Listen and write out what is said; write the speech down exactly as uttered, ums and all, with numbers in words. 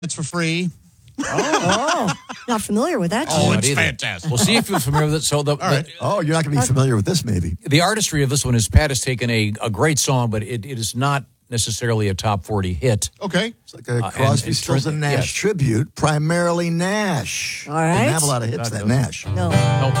It's for free. Oh, not familiar with that. Oh, tune. it's either. fantastic. We'll see if you're familiar with it. So the, right. the, Oh, you're not going to be familiar with this, maybe. the artistry of this one is Pat has taken a, a great song, but it, it is not necessarily a top forty hit. Okay. It's like a Uh, Crosby, and- Stills, and yeah. Nash tribute, primarily Nash. All right. Didn't have a lot of hits, that Nash. No. Nope.